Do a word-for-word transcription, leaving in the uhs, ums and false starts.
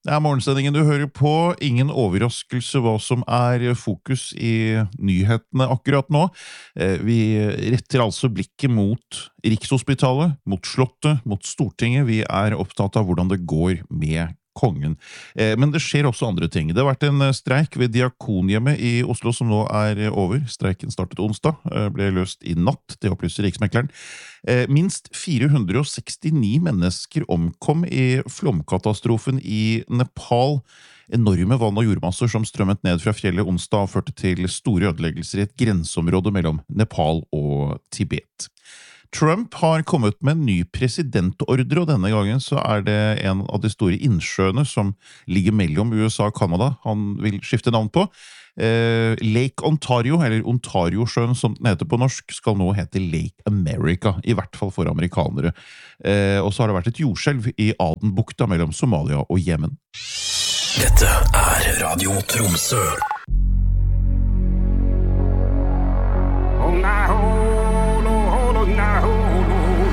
Det er morgensendingen du hører på. Ingen overraskelse hva som er fokus i nyhetene akkurat nå. Eh, Vi retter altså blikket mot Rikshospitalet, mot Slottet, mot Stortinget. Vi er opptatt av hvordan det går med kongen. Eh, Men det skjer også andre ting. Det har vært en streik ved Diakonhjemmet i Oslo som nå er over. Streiken startet onsdag, eh, ble løst i natt, det opplyser Riksmekleren. Eh, Minst fire hundre og sekstini mennesker omkom i flomkatastrofen i Nepal. Enorme vann- og jordmasser som strømmet ned fra fjellet onsdag førte til store ødeleggelser i et grenseområde mellom Nepal og Tibet. Trump har kommet med en ny presidentordre, og denne gangen så er det en av de store innsjøene som ligger mellom U S A og Canada han vil skifte navn på. Eh, Lake Ontario, eller Ontario-sjøen som den heter på norsk, skal nå hete Lake America, i hvert fall for amerikanere. Eh, og så har det vært et jordskjelv i Adenbukta mellom Somalia og Jemen. Dette er Radio Tromsø.